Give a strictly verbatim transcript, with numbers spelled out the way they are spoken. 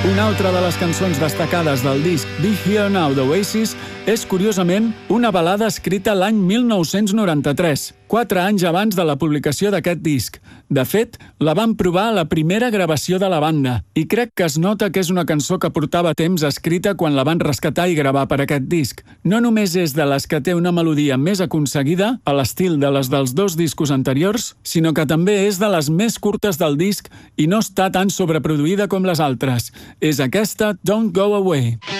Una altra de les cançons destacades del disc Be Here Now d'Oasis és, curiosament, una balada escrita l'any mil nou-cents noranta-tres, quatre anys abans de la publicació d'aquest disc. De fet, la van provar a la primera gravació de la banda, i crec que es nota que és una cançó que portava temps escrita quan la van rescatar i gravar per aquest disc. No només és de les que té una melodia més aconseguida, a l'estil de les dels dos discos anteriors, sinó que també és de les més curtes del disc i no està tan sobreproduïda com les altres. És aquesta Don't Go Away.